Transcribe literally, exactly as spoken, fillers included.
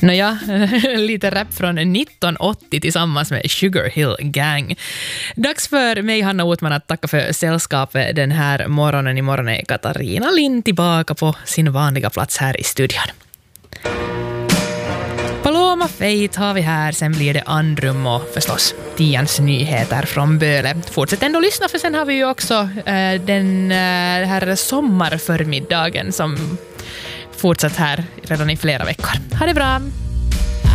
Nåja, lite rap från nittonhundraåttio tillsammans med Sugar Hill Gang. Dags för mig, Hanna Otman, att tacka för sällskapet den här morgonen. Imorgon är Katarina Lind tillbaka på sin vanliga plats här i studion. Paloma Faith har vi här, sen blir det Andrum och förstås Tians nyheter från Böle. Fortsätt ändå lyssna, för sen har vi ju också äh, den äh, här sommarförmiddagen som fortsatt här redan i flera veckor. Ha det bra!